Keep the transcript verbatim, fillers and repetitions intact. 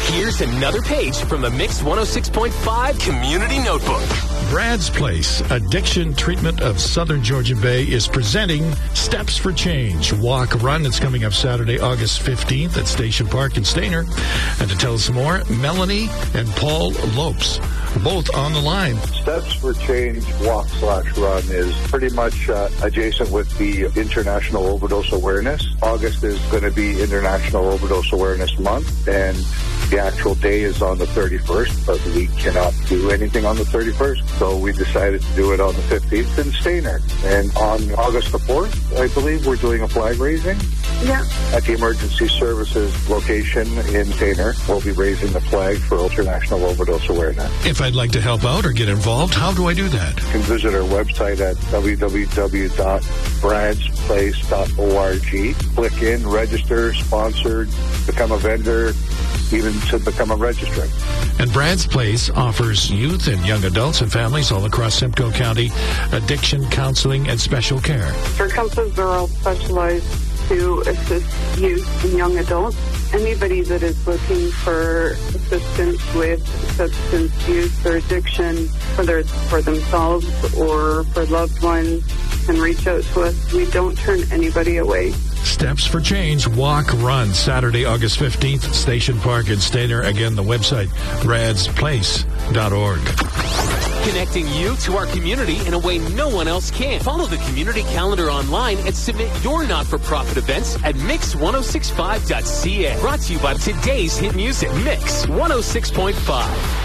Here's another page from the Mix one oh six point five Community Notebook. Brad's Place, Addiction Treatment of Southern Georgia Bay, is presenting Steps for Change Walk Run. It's coming up Saturday, August fifteenth at Station Park in Stayner. And to tell us more, Melanie and Paul Lopes, both on the line. Steps for Change Walk slash Run is pretty much uh, adjacent with the International Overdose Awareness. August is going to be International Overdose Awareness Month, and the actual day is on the thirty-first, but we cannot do anything on the thirty-first. So we decided to do it on the fifteenth in Stayner. And on August the fourth, I believe, we're doing a flag raising. Yeah. At the Emergency Services location in Stayner, we'll be raising the flag for International Overdose Awareness. If I'd like to help out or get involved, how do I do that? You can visit our website at w w w dot brads place dot org. Click in, register, sponsored, become a vendor, even to become a registrant. And Brad's Place offers youth and young adults and families all across Simcoe County addiction counseling and special care. Our counselors are all specialized to assist youth and young adults. Anybody that is looking for assistance with substance use or addiction, whether it's for themselves or for loved ones, can reach out to us. We don't turn anybody away. Steps for Change Walk Run, Saturday, August fifteenth, Station Park in Stayner. Again, the website, brads place dot org. Connecting you to our community in a way no one else can. Follow the community calendar online and submit your not-for-profit events at mix ten sixty-five dot c a. Brought to you by today's hit music, Mix one oh six point five.